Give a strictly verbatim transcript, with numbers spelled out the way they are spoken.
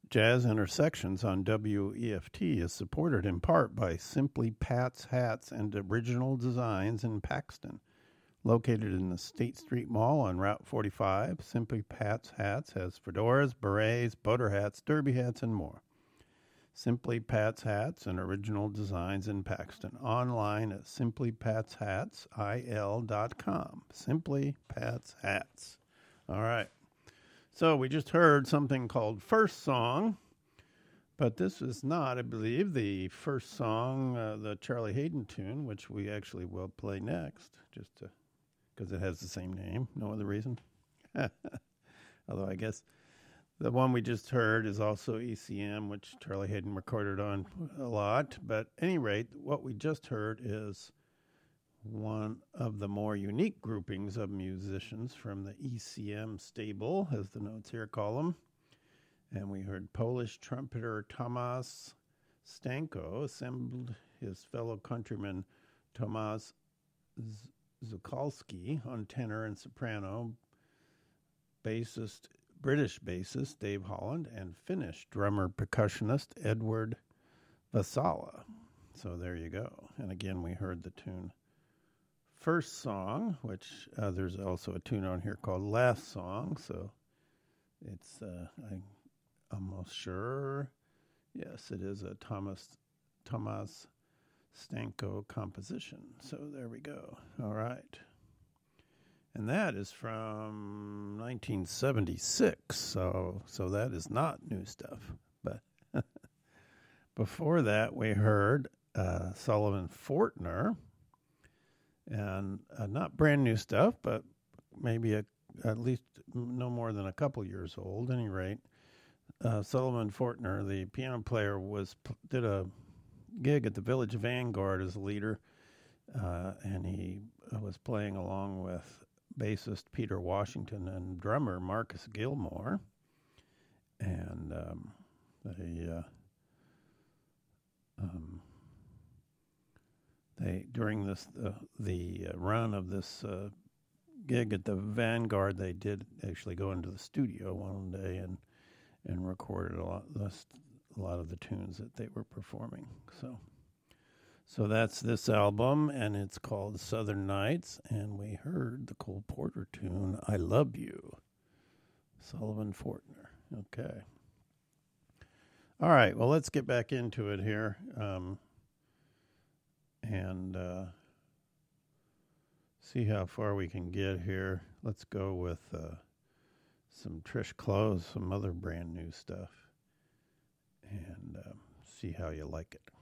Jazz Intersections on W E F T is supported in part by Simply Pat's Hats and Original Designs in Paxton. Located in the State Street Mall on Route forty-five, Simply Pat's Hats has fedoras, berets, boater hats, derby hats, and more. Simply Pat's Hats and Original Designs in Paxton. Online at simply pats hats I L dot com. Simply Pat's Hats. All right. So we just heard something called First Song, but this is not, I believe, the first song, uh, the Charlie Haden tune, which we actually will play next, just because it has the same name, no other reason. Although I guess the one we just heard is also E C M, which Charlie Haden recorded on a lot. But at any rate, what we just heard is one of the more unique groupings of musicians from the E C M stable, as the notes here call them. And we heard Polish trumpeter Tomasz Stanko assembled his fellow countryman Tomasz Zukalski on tenor and soprano, bassist, British bassist Dave Holland, and Finnish drummer percussionist Edward Vasala. So there you go. And again, we heard the tune First Song, which uh, there's also a tune on here called Last Song. So it's, uh, I'm almost sure, yes, it is a Thomas Tomasz Stanko composition. So there we go. All right. And that is from nineteen seventy-six, so so that is not new stuff. But before that, we heard uh, Sullivan Fortner, and uh, not brand new stuff, but maybe a, at least no more than a couple years old. At any rate, uh, Sullivan Fortner, the piano player, was did a gig at the Village Vanguard as a leader, uh, and he uh, was playing along with bassist Peter Washington and drummer Marcus Gilmore. And um, they, uh, um, they during this uh, the uh, run of this uh, gig at the Vanguard, they did actually go into the studio one day and and recorded a lot a lot of the tunes that they were performing. So. So that's this album, and it's called Southern Nights, and we heard the Cole Porter tune, I Love You, Sullivan Fortner. Okay. All right, well, let's get back into it here, um, and uh, see how far we can get here. Let's go with uh, some Trish Close, some other brand new stuff, and uh, see how you like it.